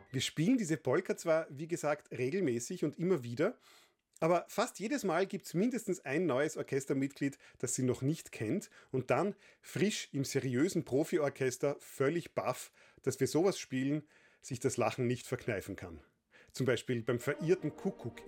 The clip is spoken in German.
Wir spielen diese Polka zwar, wie gesagt, regelmäßig und immer wieder, aber fast jedes Mal gibt es mindestens ein neues Orchestermitglied, das sie noch nicht kennt und dann frisch im seriösen Profiorchester völlig baff, dass wir sowas spielen, sich das Lachen nicht verkneifen kann. Zum Beispiel beim verirrten Kuckuck